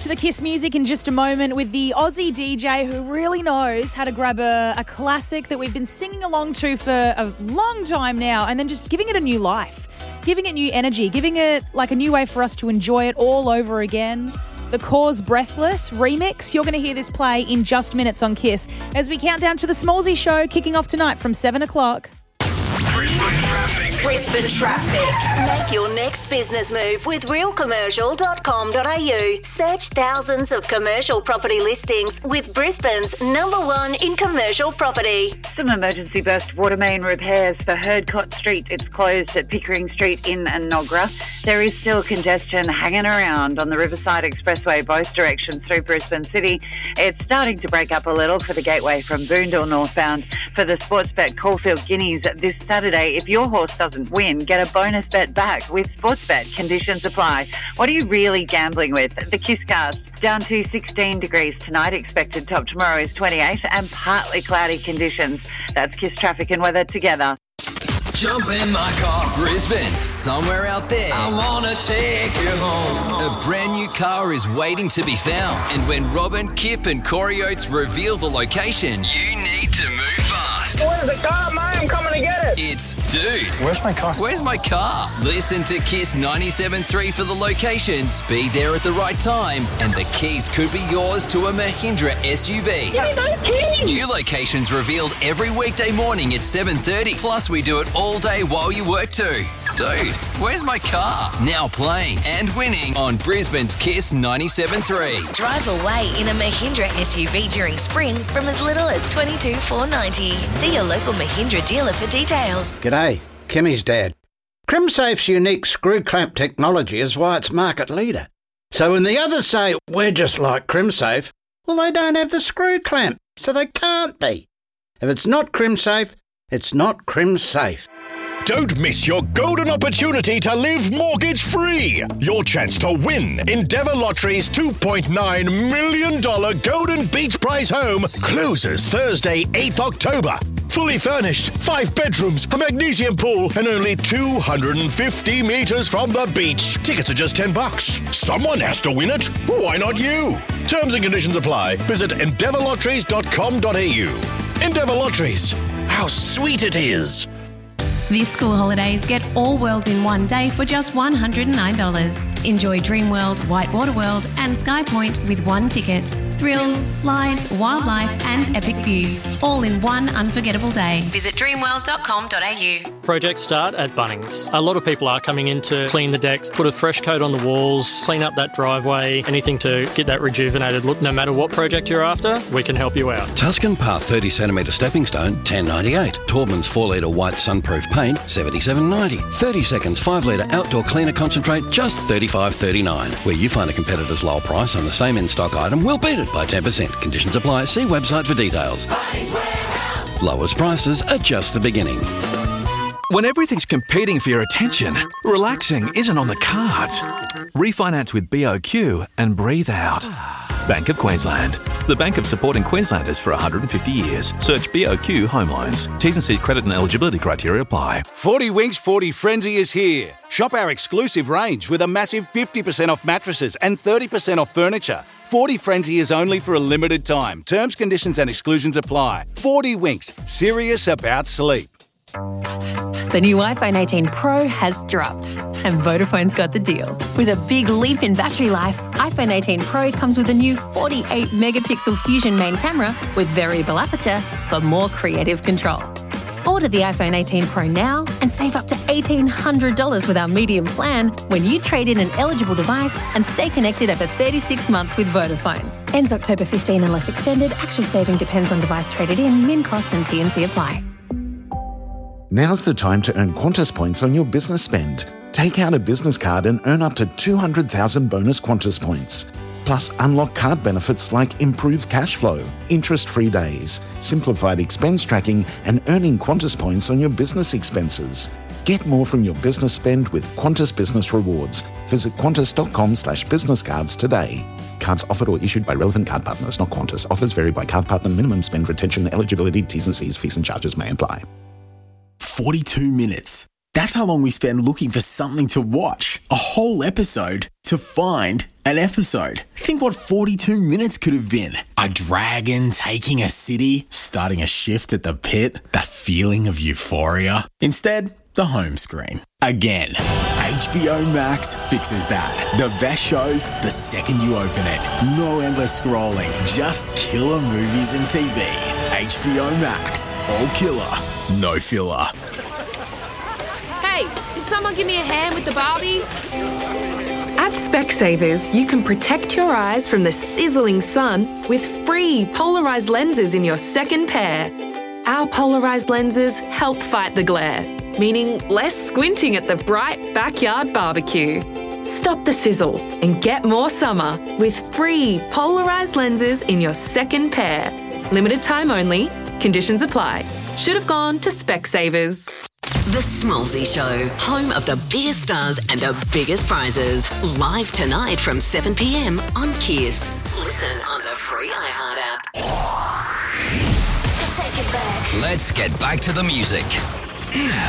to the Kiss music in just a moment with the Aussie DJ who really knows how to grab a classic that we've been singing along to for a long time now and then just giving it a new life, giving it new energy, giving it like a new way for us to enjoy it all over again. The Cause Breathless remix. You're going to hear this play in just minutes on Kiss as we count down to the Smallsy Show kicking off tonight from 7 o'clock. Brisbane Traffic. Make your next business move with realcommercial.com.au. Search thousands of commercial property listings with Brisbane's #1 in commercial property. Some emergency burst water main repairs for Herdcott Street. It's closed at Pickering Street in Nogra. There is still congestion hanging around on the Riverside Expressway, both directions through Brisbane City. It's starting to break up a little for the gateway from Boondall northbound. For the Sportsbet Caulfield Guineas this Saturday, if your horse doesn't win, get a bonus bet back with Sportsbet. Conditions apply. What are you really gambling with? The Kiss Cast. Down to 16 degrees tonight. Expected top tomorrow is 28 and partly cloudy conditions. That's Kiss traffic and weather together. Jump in my car. Brisbane, somewhere out there. I want to take you home. A brand new car is waiting to be found. And when Robin, Kip and Corey Oates reveal the location, you need to move fast. Where's the car, mate? I'm coming to get it. It's Dude. Where's my car? Where's my car? Listen to Kiss 97.3 for the locations. Be there at the right time. And the keys could be yours to a Mahindra SUV. No kidding. New locations revealed every weekday morning at 7:30. Plus, we do it all day while you work too. Dude, where's my car? Now playing and winning on Brisbane's Kiss 97.3. Drive away in a Mahindra SUV during spring from as little as $22,490. See your local Mahindra dealer for details. G'day, Kimmy's dad. CrimSafe's unique screw clamp technology is why it's market leader. So when the others say, we're just like CrimSafe, well, they don't have the screw clamp, so they can't be. If it's not CrimSafe, it's not CrimSafe. Don't miss your golden opportunity to live mortgage-free. Your chance to win Endeavour Lottery's $2.9 million Golden Beach Prize home closes Thursday, 8th October. Fully furnished, 5 bedrooms, a magnesium pool, and only 250 metres from the beach. Tickets are just $10. Someone has to win it. Why not you? Terms and conditions apply. Visit endeavourlotteries.com.au. Endeavour Lotteries. How sweet it is. This school holidays, get all worlds in one day for just $109. Enjoy Dreamworld, Whitewater World and Sky Point with one ticket. Thrills, slides, wildlife and epic views, all in one unforgettable day. Visit dreamworld.com.au. Projects start at Bunnings. A lot of people are coming in to clean the decks, put a fresh coat on the walls, clean up that driveway, anything to get that rejuvenated look. No matter what project you're after, we can help you out. Tuscan Path 30cm stepping stone, $10.98. Taubman's 4-litre white sunproof paint, $77.90. 30 seconds 5-litre outdoor cleaner concentrate, just $35.39. Where you find a competitor's lower price on the same in-stock item, we'll beat it by 10%. Conditions apply. See website for details. Lowest prices are just the beginning. When everything's competing for your attention, relaxing isn't on the cards. Refinance with BOQ and breathe out. Bank of Queensland. The bank of supporting Queenslanders for 150 years. Search BOQ Home Loans. T's and C credit and eligibility criteria apply. 40 Winks 40 Frenzy is here. Shop our exclusive range with a massive 50% off mattresses and 30% off furniture. 40 Frenzy is only for a limited time. Terms, conditions and exclusions apply. 40 Winks. Serious about sleep. The new iPhone 18 Pro has dropped, and Vodafone's got the deal. With a big leap in battery life, iPhone 18 Pro comes with a new 48-megapixel Fusion main camera with variable aperture for more creative control. Order the iPhone 18 Pro now and save up to $1,800 with our medium plan when you trade in an eligible device and stay connected over 36 months with Vodafone. Ends October 15 unless extended. Actual saving depends on device traded in. Min cost and T&C apply. Now's the time to earn Qantas points on your business spend. Take out a business card and earn up to 200,000 bonus Qantas points. Plus, unlock card benefits like improved cash flow, interest-free days, simplified expense tracking, and earning Qantas points on your business expenses. Get more from your business spend with Qantas Business Rewards. Visit qantas.com/business cards today. Cards offered or issued by relevant card partners, not Qantas. Offers vary by card partner. Minimum spend, retention, eligibility, T's and C's, fees and charges may apply. 42 minutes. That's how long we spend looking for something to watch. A whole episode to find an episode. Think what 42 minutes could have been. A dragon taking a city, starting a shift at the pit, that feeling of euphoria. Instead, the home screen. Again, HBO Max fixes that. The best shows the second you open it. No endless scrolling, just killer movies and TV. HBO Max. All killer, no filler. Hey, can someone give me a hand with the Barbie? At Specsavers, you can protect your eyes from the sizzling sun with free polarised lenses in your second pair. Our polarised lenses help fight the glare, meaning less squinting at the bright backyard barbecue. Stop the sizzle and get more summer with free polarised lenses in your second pair. Limited time only. Conditions apply. Should have gone to Specsavers. The Smallsy Show, home of the biggest stars and the biggest prizes. Live tonight from 7 p.m. on Kiss. Listen on the free iHeart app. Let's get back to the music. Now.